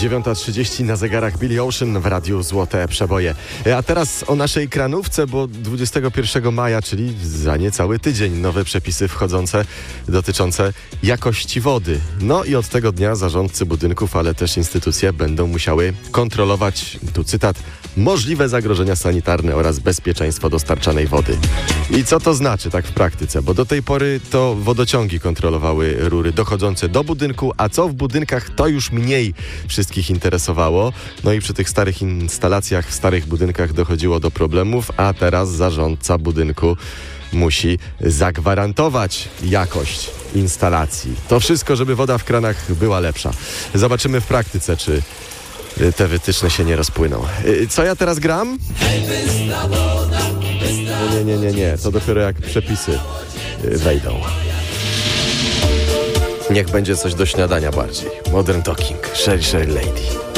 9:30 na zegarach Billy Ocean w radiu Złote Przeboje. A teraz o naszej kranówce, bo 21 maja, czyli za niecały tydzień, nowe przepisy wchodzące dotyczące jakości wody. No i od tego dnia zarządcy budynków, ale też instytucje będą musiały kontrolować, tu cytat, możliwe zagrożenia sanitarne oraz bezpieczeństwo dostarczanej wody. I co to znaczy tak w praktyce? Bo do tej pory to wodociągi kontrolowały rury dochodzące do budynku, a co w budynkach to już mniej wszystkich interesowało. No i przy tych starych instalacjach w starych budynkach dochodziło do problemów, a teraz zarządca budynku musi zagwarantować jakość instalacji. To wszystko, żeby woda w kranach była lepsza. Zobaczymy w praktyce, czy te wytyczne się nie rozpłyną. Co ja teraz gram? Nie. To dopiero jak przepisy wejdą. Niech będzie coś do śniadania bardziej. Modern Talking. Sherry Lady.